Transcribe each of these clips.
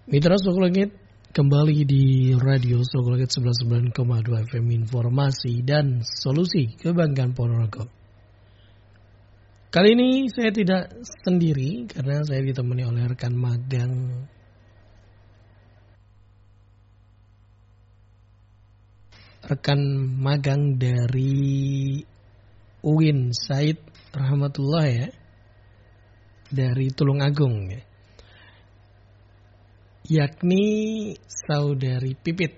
Mitra Sokolongit kembali di Radio Sokolongit 99,2 FM, informasi dan solusi kebanggaan Ponorogo. Kali ini saya tidak sendiri karena saya ditemani oleh rekan magang dari UIN Said Rahmatullah ya, dari Tulungagung ya, yakni Saudari Pipit.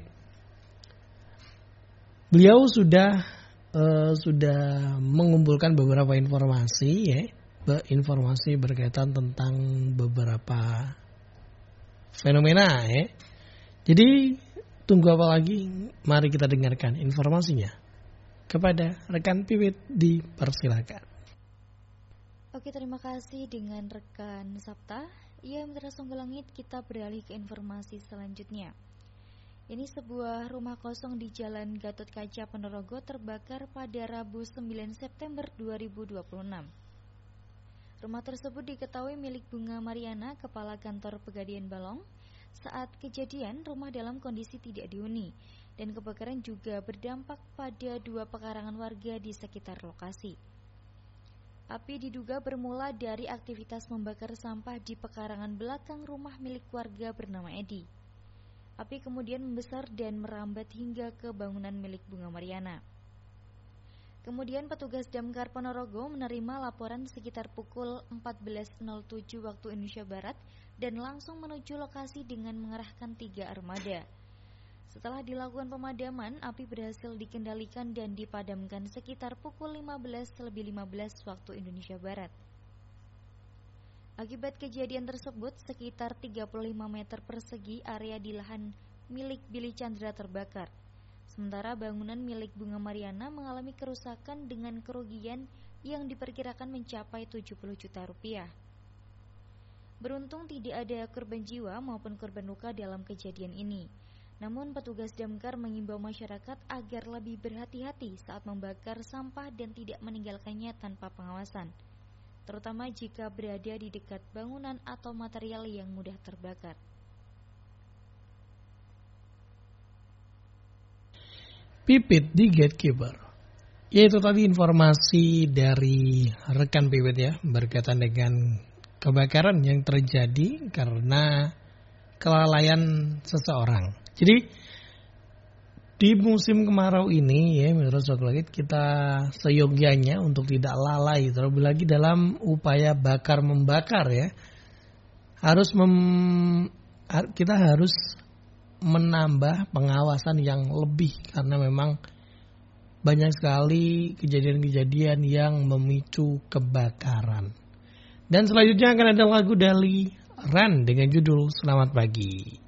Beliau sudah mengumpulkan beberapa informasi ya, informasi berkaitan tentang beberapa fenomena ya. Jadi tunggu apa lagi? Mari kita dengarkan informasinya. Kepada rekan Pipit dipersilakan. Oke, terima kasih dengan rekan Sabta. Ya, Mitra Songgolangit, kita beralih ke informasi selanjutnya. Ini sebuah rumah kosong di Jalan Gatot Kaca, Ponorogo terbakar pada Rabu 9 September 2026. Rumah tersebut diketahui milik Bunga Mariana, Kepala Kantor Pegadian Balong. Saat kejadian, rumah dalam kondisi tidak dihuni, dan kebakaran juga berdampak pada 2 pekarangan warga di sekitar lokasi. Api diduga bermula dari aktivitas membakar sampah di pekarangan belakang rumah milik warga bernama Edi. Api kemudian membesar dan merambat hingga ke bangunan milik Bunga Mariana. Kemudian petugas Damkar Ponorogo menerima laporan sekitar pukul 14.07 waktu Indonesia Barat dan langsung menuju lokasi dengan mengerahkan 3 armada. Setelah dilakukan pemadaman, api berhasil dikendalikan dan dipadamkan sekitar pukul 15:15 waktu Indonesia Barat. Akibat kejadian tersebut, sekitar 35 meter persegi area di lahan milik Billy Chandra terbakar. Sementara bangunan milik Bunga Mariana mengalami kerusakan dengan kerugian yang diperkirakan mencapai 70 juta rupiah. Beruntung tidak ada korban jiwa maupun korban luka dalam kejadian ini. Namun petugas damkar mengimbau masyarakat agar lebih berhati-hati saat membakar sampah dan tidak meninggalkannya tanpa pengawasan, terutama jika berada di dekat bangunan atau material yang mudah terbakar. Pipit di Gatekeeper. Yaitu tadi informasi dari rekan Pipit ya, berkaitan dengan kebakaran yang terjadi karena kelalaian seseorang. Jadi di musim kemarau ini ya, menurut Sokolongit, kita seyogyanya untuk tidak lalai, terlebih lagi dalam upaya bakar membakar ya. Kita harus menambah pengawasan yang lebih karena memang banyak sekali kejadian-kejadian yang memicu kebakaran. Dan selanjutnya akan ada lagu dari Ran dengan judul Selamat Pagi.